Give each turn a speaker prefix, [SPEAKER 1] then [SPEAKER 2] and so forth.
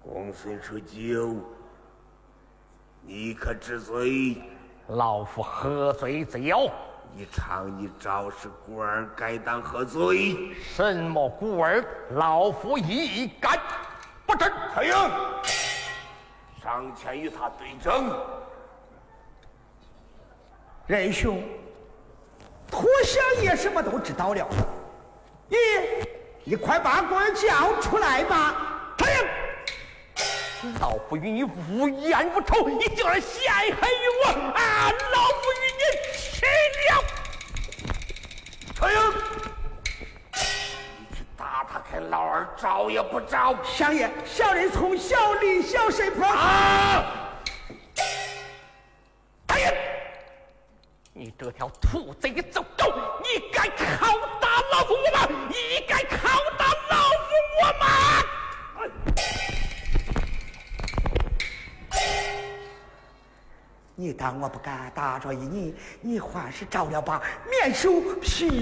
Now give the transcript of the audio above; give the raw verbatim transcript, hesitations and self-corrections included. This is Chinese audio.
[SPEAKER 1] 公孙说酒，你可知罪？
[SPEAKER 2] 老夫何罪之有？
[SPEAKER 1] 一唱一招是孤儿该当何罪？
[SPEAKER 2] 什么孤儿？老夫一概不知。
[SPEAKER 1] 蔡英，上前与他对证。
[SPEAKER 3] 仁兄，土相爷什么都知道了。你，你快把官叫出来吧！
[SPEAKER 2] 蔡英。老夫与你无冤无仇，你竟然陷害于我啊！老夫与你去了。
[SPEAKER 1] 程英，你去打他，看老二招也不招。
[SPEAKER 3] 相爷，小人从小立小神婆。
[SPEAKER 1] 啊！
[SPEAKER 2] 程英，你这条兔贼走狗，你敢拷打老夫我吗？你敢拷打老夫我吗？
[SPEAKER 3] 你当我不敢打着你？你还是招了吧，免受皮。